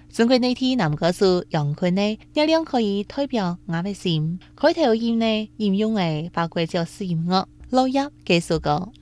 中國內地男歌手楊坤呢，一樣可以代表我嘅心。開頭音呢，引用嘅法國爵士音樂《落葉》這首歌。